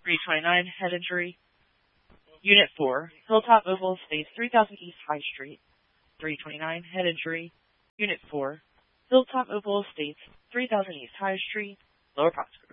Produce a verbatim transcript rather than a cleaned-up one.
three twenty-nine, head injury. Unit four, Hilltop Oval Estates, three thousand East High Street. three twenty-nine, head injury. Unit four, Hilltop Oval Estates, three thousand East High Street, Lower Proximate.